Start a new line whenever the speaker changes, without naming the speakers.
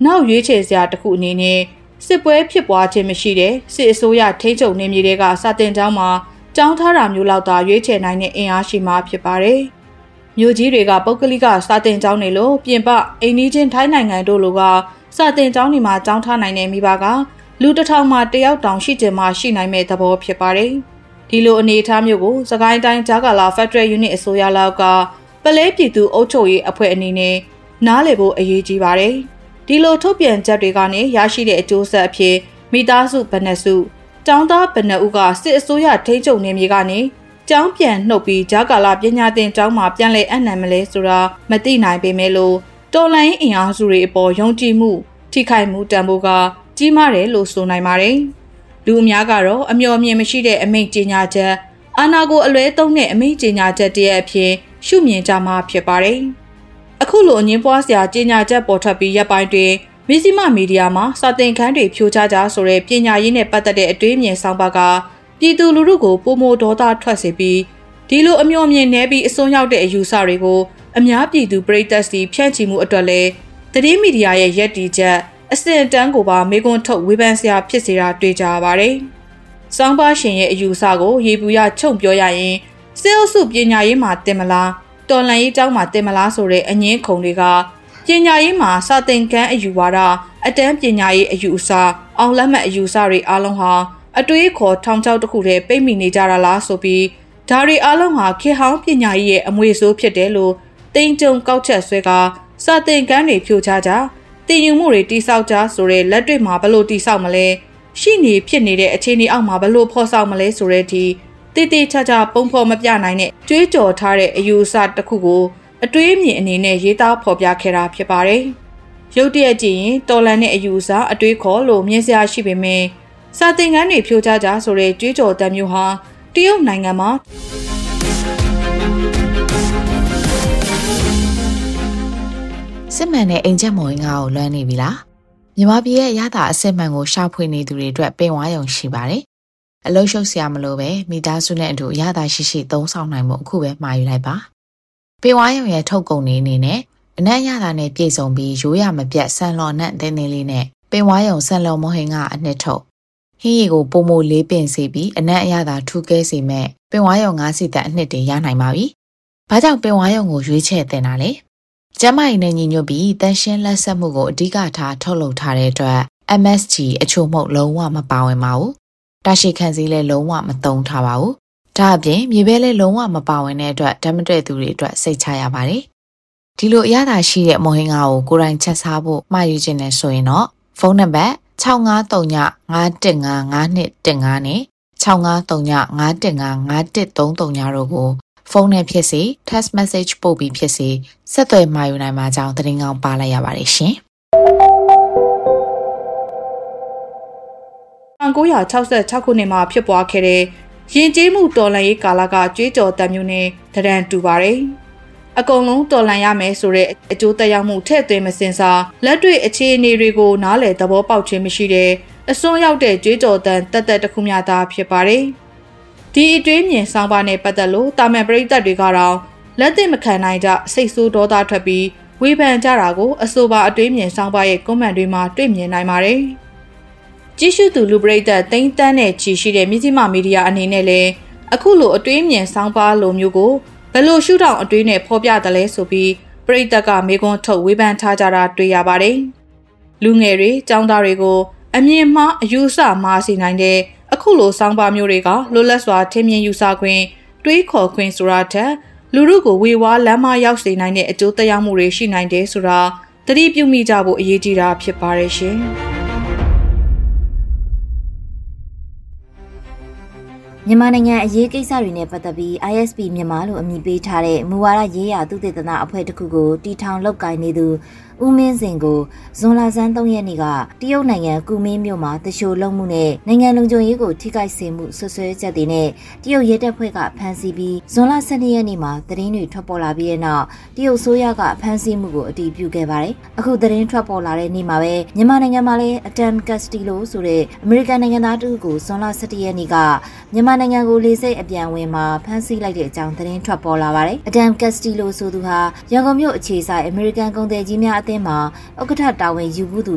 နောက်ရွေးချယ်စရာတစ်ခုအနေနဲ့စစ်ပွဲဖြစ်ပွားခြင်းမရှိတဲ့စစ်အစိုးရထိန်းချုပ်နေမြေတွေကစာတင်ကျောင်းမှာကျောင်းထားတာမျိုးလောက်သာရွေးချယ်နိုင်တဲ့အင်အားရှိမှဖြစ်ပါတယ်။မြို့ကြီးတွေကပုဂ္ဂလိကစာတင်ကျောင်းတွေလို့ပြင်ပအိမ်နီးချင်းထိုင်းနိုင်ငံတို့လိုကစာတင်ကျောင်းတွေမှာကျောင်းထားနိုင်တဲ့မိဘကလူတစ်ထောင်မှတယောက်တောင်ရှိကျင်မှရှိနိုင်မဲ့သဘောဖြစ်ပါတယ်။ဒီလိုအနေအထားမျိုးကိုစကိုင်းတိုင်းဂျာကာလာဖက်ဒရယ်ယူနစ်အစိုးရလောက်ကပလဲပြည်သူအုပ်ချုပ်ရေးအဖွဲ့အနေနဲ့နားလည်ဖို့အရေးကြီးပါတယ်။ဒီလိုထုတ်ပြန်ချက်တွေကနေရရှိတဲ့အကျိုးဆက်အဖြစ်မိသားစုဘဏ္ဍစုကျောင်းသားဘဏ္ဍဦးကစစ်အစိုးရထိန်းချုပ်နေမြေကနေကျောင်းပြန်နှုတ်ပြီးဂျာကာလာပညာသင်ကျောင်းမှာပြန်လည်အပ်နှံမလဲဆိုတာမသိနိုင်ပေမဲ့လို့တော်လိုင်းအင်အားစုတွေအပေါ်ယုံကြည်မှုထိခိုက်မှုတန်ဖိုးကကြီးမားတယ်လို့ဆိုနိုင်ပါတယ်။လူအများကတော့အမျှော်မြင်မရှိတဲ့အမိန့်ကြေညာချက်အာဏာကိုအလွဲသုံးတဲ့အမိန့်ကြေညာချက်တည်းအဖြစ်ရှုမြင်ကြမှာဖြစ်ပါတယ်။အခုလိုအငင်းပွားစရာကြေညာချက်ပေါ်ထွက်ပြီးရပ်ပိုင်းတွင်မီဇီမမီဒီယာမှာစာသင်ခန်းတွေဖြိုချကြဆိုတဲ့ပညာရေးနဲ့ပတ်သက်တဲ့အတွေးအမြင်ဆောင်ပါကပြည်သူလူထုကိုပုံမဒေါသထွက်စေပြီးဒီလိုအမျှော်မြင်နေပြီးအစွန်းရောက်တဲ့အယူဆတွေကိုအများပြည်သူပရိသတ်စီဖြန့်ချီမှုအတွက်လည်းသတင်းမီဒီယာရဲ့ရည်တည်ချက်အစင်တန်းကိုပါမေကွန်းထုတ်ဝေဖန်စရာဖြစ်စေတာတွေ့ကြရပါတယ်။စောင်းပါရှင်ရဲ့အယူဆကိုရေပူရချုပ်ပြောရရင်စေအုပ်စုပညာရေးမှာတင်မလားတော်လန်ရေးကျောင်းမှာတင်မလားဆိုတဲ့အငင်းခုံတွေကပညာရေးမှာစာသင်ခန်းအယူဝါဒအတန်းပညာရေးအယူအဆအောင်လက်မှတ်အယူဆတွေအားလုံးဟာအတွေးခေါ်ထောင်ချောက်တစ်ခုတည်းပိတ်မိနေကြတာလားဆိုပြီးဒါတွေအားလုံးဟာခေဟောင်းပညာရေးရဲ့အမွေဆိုးဖြစ်တယ်လို့တင်ကြုံကောက်ချက်ဆွဲကစာသင်ခန်းတွေဖြိုချကြတင်ယူမှုတွေတိဆောက်ကြဆိုတဲ့လက်တွေ့မှာဘလို့တိဆောက်မလဲရှိနေဖြစ်နေတဲ့အခြေအနေအောက်မှာဘလို့ဖော်ဆောင်မလဲဆိုတဲ့ဒီတိတိကျကျပုံဖော်မပြနိုင်တဲ့ကြွေးကြော်ထားတဲ့အယူအဆတစ်ခုကိုအတွေးအမြင်အနေနဲ့ရေးသားဖော်ပြခဲ့တာဖြစ်ပါတယ်။ရုပ်တရက်ကြည့်ရင်တော်လန်တဲ့အယူအဆအတွေးခေါ်လို့မြင်စရာရှိပေမဲ့စာသင်ခန်းတွေဖြိုချကြဆိုတဲ့ကြွေးကြော်တမ်းမျိုးဟာတရုတ်နိုင်ငံမှာ
စစ်မှန်တဲ့အိမ်ချက်မော်ရင်ကိုလွှမ်းနေပြီလားမြန်မာပြည်ရဲ့ရတာအစစ်မှန်ကိုရှာဖွေနေသူတွေအတွက်ပင်ဝါရုံရှိပါတယ်အလုံးရှုပ်စရာမလိုပဲမိသားစုနဲ့အတူရတာရှိရှိသုံးဆောင်နိုင်မှုအခုပဲမှာယူလိုက်ပါပင်ဝါရုံရဲ့ထုတ်ကုန်နေအနေနဲ့အနက်ရတာနဲ့ပြည့်စုံပြီးရိုးရမပြတ်ဆန်လော်နဲ့တင်းတင်းလေးနဲ့ပင်ဝါရုံဆန်လော်မော်ဟင်ကအနှစ်ထုတ်ဟင်းရီကိုပုံမိုလေးပင်စေပြီးအနက်အရသာထူးကဲစေမဲ့ပင်ဝါရုံ9စီတက်အနှစ်တွေရနိုင်ပါပြီဘာကြောင့်ပင်ဝါရုံကိုရွေးချယ်တင်တာလဲကျမကြီးနဲ့ညီညွတ်ပြီးတန်ရှင်းလက်ဆက်မှုကိုအဓိကထားထုတ်လုပ်ထားတဲ့အတွက် MSG အချို့မှုလုံးဝမပါဝင်ပါဘူး။တာရှိခံစည်းလည်းလုံးဝမသုံးထားပါဘူး။ဒါအပြင်မြေပဲလည်းလုံးဝမပါဝင်တဲ့အတွက်ဓာတ်မတည့်သူတွေအတွက်စိတ်ချရပါတယ်။ဒီလိုအရသာရှိတဲ့မော်ဟင်္ဂါကိုကိုယ်တိုင်ချက်စားဖို့မှာယူခြင်းနဲ့ဆိုရင်တော့ဖုန်းနံပါတ်6539515512နဲ့6539515513တို့ကိုဖုန်းနဲ့ဖြစ်စေ text message ပို့ပြီးဖြစ်စေဆက်သွယ်မှာယူနိုင်မှာကြောင်းသတင်းကောင်းပါလိုက်ရပါတယ်ရှင်
။1966ခုနှစ်မှာဖြစ်ပွားခဲ့တဲ့ယဉ်ကျေးမှုတော်လှန်ရေးကာလကကြွေးကြော်တမ်းမျိုးနဲ့တရန်တူပါတယ်။အကုန်လုံးတော်လှန်ရမယ်ဆိုတဲ့အကျိုးသက်ရောက်မှုထည့်သွင်းမစင်စားလက်တွေ့အခြေအနေတွေကိုနားလည်သဘောပေါက်ခြင်းမရှိတဲ့အစွန်းရောက်တဲ့ကြွေးကြော်တမ်းတက်တက်တစ်ခုမျှသာဖြစ်ပါတယ်။ဒီအတွေးမြင်ဆောင်ပါနဲ့ပတ်သက်လို့တာမန်ပရိသတ်တွေကတော့လက်သင့်မခံနိုင်ကြစိတ်ဆိုးဒေါသထွက်ပြီးဝေဖန်ကြတာကိုအဆိုပါအတွေးမြင်ဆောင်ပါရဲ့ကွန်မန့်တွေမှာတွေ့မြင်နိုင်ပါတယ်။ကြည့်ရှုသူလူပရိသတ်တိမ့်တန်းနဲ့ချီရှိတဲ့မြစီမမီဒီယာအနေနဲ့လည်းအခုလိုအတွေးမြင်ဆောင်ပါလိုမျိုးကိုဘယ်လိုရှုထောင့်အတွေးနဲ့ဖော်ပြတယ်လဲဆိုပြီးပရိသတ်ကမေကွန်းထုတ်ဝေဖန်ထားကြတာတွေ့ရပါတယ်။လူငယ်တွေចောင်းသားတွေကိုအမြင်မှားအယူဆမှားစေနိုင်တဲ့အခုလိုဆောင်းပါမျိုးတွေကလွတ်လပ်စွာထင်မြင်ယူဆခွင့်တွေးခေါ်ခွင့်ဆိုတာထက်လူထုကိုဝေဝါးလမ်းမရောက်စေနိုင်တဲ့အကျိုးသက်ရောက်မှုတွေရှိနိုင်တယ်ဆိုတာသတိပြုမိကြဖို့အရေးကြီးတာဖြစ်ပါတယ်ရှင်။
မြန်မာနိုင်ငံအရေးကိစ္စတွေနဲ့ပတ်သက်ပြီး ISP မြန်မာလို့အမည်ပေးထားတဲ့မူဝါဒရေးရာသုတေသနအဖွဲ့တစ်ခုကိုတီထောင်လုပ်ကိုင်နေသူဦးမင်းစင်ကိုဇွန်လဆန်း3ရက်နေ့ကတရုတ်နိုင်ငံကူမင်းမြို့မှာတရှိုလုံမှုနဲ့နိုင်ငံလုံခြုံရေးကိုထိခိုက်စေမှုဆွဆွဲချက်တွေနဲ့တရုတ်ရဲတပ်ဖွဲ့ကဖမ်းဆီးပြီးဇွန်လ12ရက်နေ့မှာသတင်းတွေထွက်ပေါ်လာပြီးတဲ့နောက်တရုတ်ဆိုးရကဖမ်းဆီးမှုကိုအတည်ပြုခဲ့ပါတယ်။အခုသတင်းထွက်ပေါ်လာတဲ့နေ့မှာပဲမြန်မာနိုင်ငံမှာလည်းအတမ်ကက်စတီလိုဆိုတဲ့အမေရိကန်နိုင်ငံသားတူကိုဇွန်လ17ရက်နေ့ကမြန်မာနိုင်ငံကိုလေဆိပ်အပြန်ဝင်မှာဖမ်းဆီးလိုက်တဲ့အကြောင်းသတင်းထွက်ပေါ်လာပါတယ်။အတမ်ကက်စတီလိုဆိုသူဟာရန်ကုန်မြို့အခြေစိုက်အမေရိကန်ကုန်သည်ကြီးများအသင်းမှာဥက္ကဋ္ဌတာဝန်ယူမှုသူ